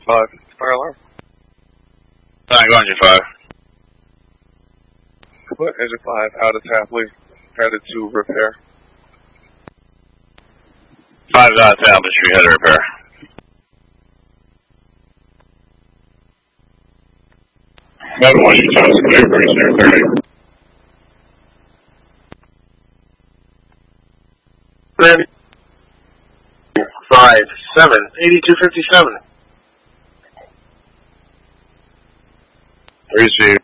5, fire alarm. 9, go engine 5. Put engine 5 out of Tapley, headed to repair. 5 is out of Tapley Street, headed to repair. Another one, you tell us clear, bring us 30. 5, 7, 8257. Receive.